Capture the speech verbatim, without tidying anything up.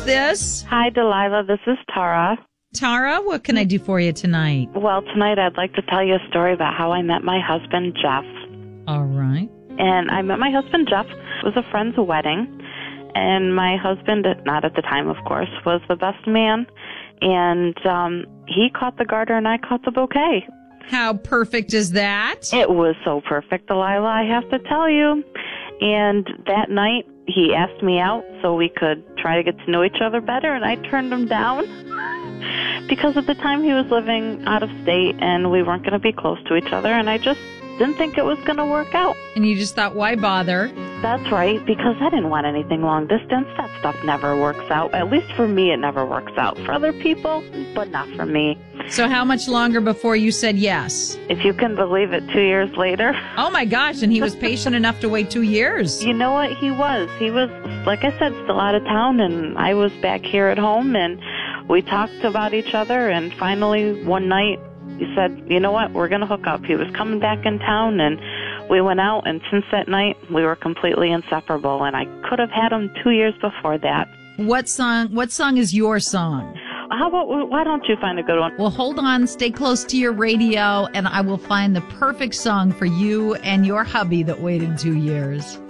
this? Hi, Delilah. This is Tara. Tara, what can I do for you tonight? Well, tonight I'd like to tell you a story about how I met my husband, Jeff. All right. And I met my husband, Jeff. It was a friend's wedding. And my husband, not at the time, of course, was the best man. And um, he caught the garter and I caught the bouquet. How perfect is that? It was so perfect, Delilah, I have to tell you. And that night, he asked me out so we could try to get to know each other better, and I turned him down because at the time he was living out of state and we weren't going to be close to each other, and I just didn't think it was going to work out. And you just thought, why bother? That's right, because I didn't want anything long distance. That stuff never works out. At least for me, it never works out. For other people, but not for me. So how much longer before you said yes? If you can believe it, two years later. Oh, my gosh, and he was patient enough to wait two years. You know what? He was. He was, like I said, still out of town, and I was back here at home, and we talked about each other, and finally one night he said, you know what, we're going to hook up. He was coming back in town, and we went out, and since that night, we were completely inseparable, and I could have had him two years before that. What song, what song is your song? How about, why don't you find a good one? Well, hold on, stay close to your radio, and I will find the perfect song for you and your hubby that waited two years.